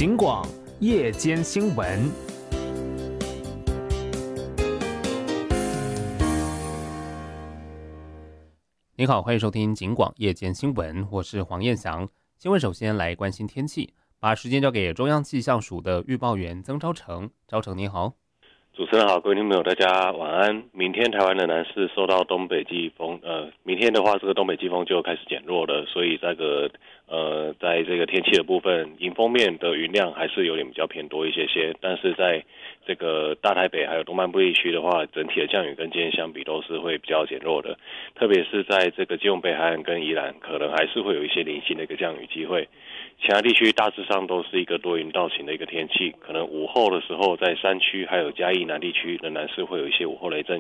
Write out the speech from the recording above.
警广夜间新闻。 您好，欢迎收听警广夜间新闻，我是黄彦翔。新闻首先来关心天气，把时间交给中央气象署的预报员曾昭成。昭成您好。 主持人好，各位听众朋友，大家晚安。明天台湾仍然是受到东北季风，明天的话，这个东北季风就开始减弱了，所以在这个天气的部分，迎风面的云量还是有点比较偏多一些，但是在这个大台北还有东半部地区的话，整体的降雨跟今天相比都是会比较减弱的，特别是在这个基隆北海岸跟宜兰，可能还是会有一些零星的一个降雨机会。其他地区大致上都是一个多云到晴的一个天气，可能午后的时候在山区还有嘉义南地区仍然是会有一些午后雷阵